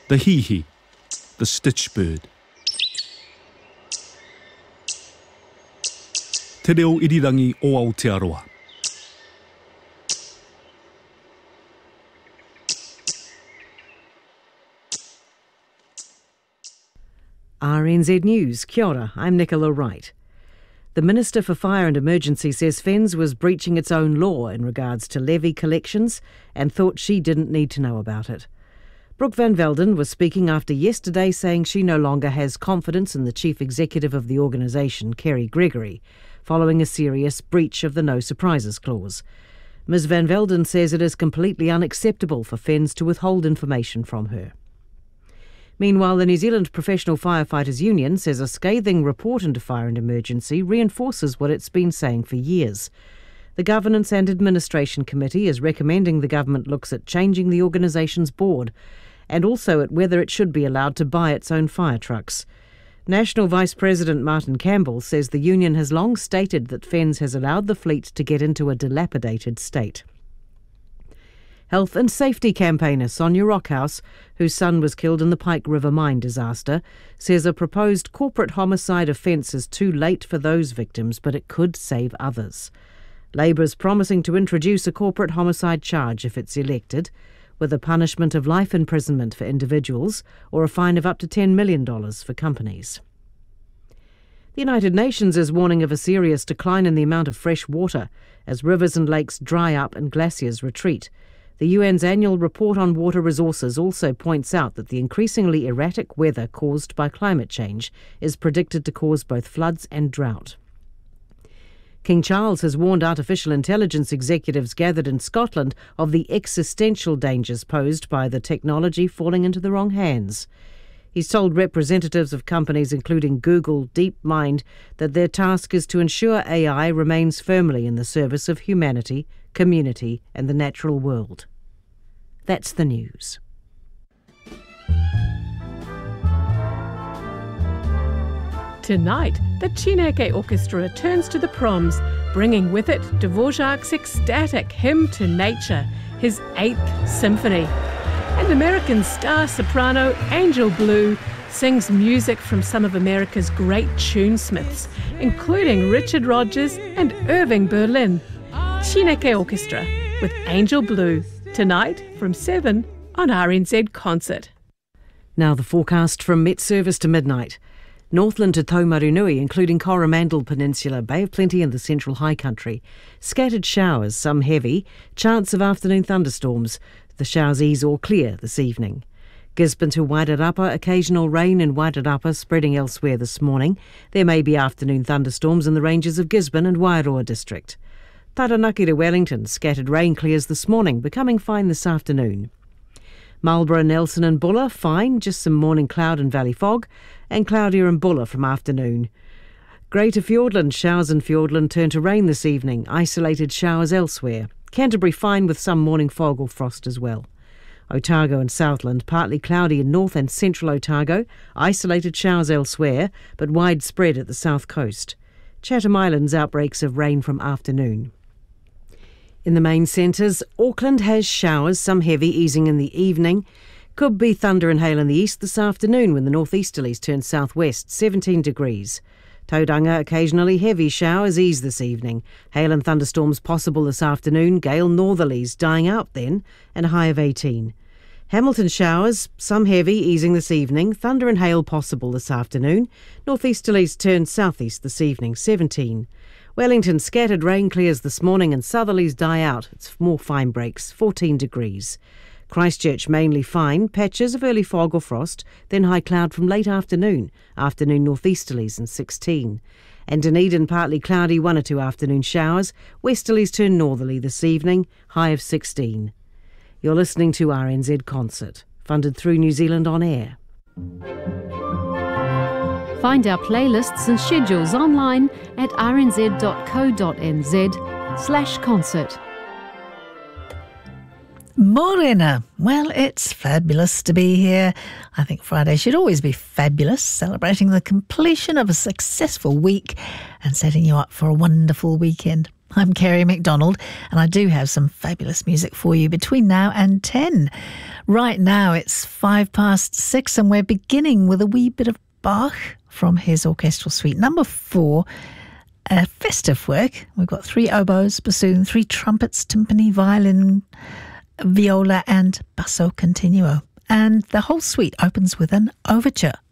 the hihi, the stitch bird. Te reo irirangi o Aotearoa. RNZ News, kia ora, I'm Nicola Wright. The Minister for Fire and Emergency says FENZ was breaching its own law in regards to levy collections and thought she didn't need to know about it. Brooke Van Velden was speaking after yesterday saying she no longer has confidence in the Chief Executive of the organisation, Kerry Gregory, following a serious breach of the No Surprises Clause. Ms Van Velden says it is completely unacceptable for FENZ to withhold information from her. Meanwhile, the New Zealand Professional Firefighters Union says a scathing report into fire and emergency reinforces what it's been saying for years. The Governance and Administration Committee is recommending the government looks at changing the organisation's board and also at whether it should be allowed to buy its own fire trucks. National Vice President Martin Campbell says the union has long stated that FENZ has allowed the fleet to get into a dilapidated state. Health and safety campaigner Sonia Rockhouse, whose son was killed in the Pike River mine disaster, says a proposed corporate homicide offence is too late for those victims, but it could save others. Labour's promising to introduce a corporate homicide charge if it's elected, with a punishment of life imprisonment for individuals or a fine of up to $10 million for companies. The United Nations is warning of a serious decline in the amount of fresh water as rivers and lakes dry up and glaciers retreat. The UN's annual report on water resources also points out that the increasingly erratic weather caused by climate change is predicted to cause both floods and drought. King Charles has warned artificial intelligence executives gathered in Scotland of the existential dangers posed by the technology falling into the wrong hands. He's told representatives of companies including Google, DeepMind, that their task is to ensure AI remains firmly in the service of humanity, community and the natural world. That's the news. Tonight, the Chineke Orchestra returns to the Proms, bringing with it Dvorak's ecstatic hymn to nature, his 8th symphony. And American star soprano Angel Blue sings music from some of America's great tunesmiths, including Richard Rodgers and Irving Berlin. Chineke Orchestra with Angel Blue, tonight from 7 on RNZ Concert. Now the forecast from Met Service to midnight. Northland to Taumarunui, including Coromandel Peninsula, Bay of Plenty and the Central High Country. Scattered showers, some heavy. Chance of afternoon thunderstorms. The showers ease or clear this evening. Gisborne to Wairarapa, occasional rain in Wairarapa spreading elsewhere this morning. There may be afternoon thunderstorms in the ranges of Gisborne and Wairoa district. Taranaki to Wellington, scattered rain clears this morning, becoming fine this afternoon. Marlborough, Nelson and Buller, fine, just some morning cloud and valley fog, and cloudier in Buller from afternoon. Greater Fiordland, showers in Fiordland turn to rain this evening, isolated showers elsewhere. Canterbury fine with some morning fog or frost as well. Otago and Southland, partly cloudy in north and central Otago, isolated showers elsewhere, but widespread at the south coast. Chatham Islands, outbreaks of rain from afternoon. In the main centres, Auckland has showers, some heavy, easing in the evening. Could be thunder and hail in the east this afternoon when the northeasterlies turn southwest, 17 degrees. Tauranga, occasionally heavy showers ease this evening. Hail and thunderstorms possible this afternoon, gale northerlies dying out then, and a high of 18. Hamilton showers, some heavy, easing this evening. Thunder and hail possible this afternoon. Northeasterlies turn southeast this evening, 17. Wellington, scattered rain clears this morning and southerlies die out. It's more fine breaks, 14 degrees. Christchurch mainly fine, patches of early fog or frost, then high cloud from late afternoon. Afternoon northeasterlies and 16. And Dunedin, partly cloudy, 1 or 2 afternoon showers. Westerlies turn northerly this evening, high of 16. You're listening to RNZ Concert, funded through New Zealand On Air. Find our playlists and schedules online at rnz.co.nz/concert. Morena. Well, it's fabulous to be here. I think Friday should always be fabulous, celebrating the completion of a successful week and setting you up for a wonderful weekend. I'm Kerry MacDonald, and I do have some fabulous music for you between now and 10. Right now it's 6:05, and we're beginning with a wee bit of Bach from his orchestral suite number 4, a festive work. We've got 3 oboes, bassoon, 3 trumpets, timpani, violin, viola and basso continuo. And the whole suite opens with an overture.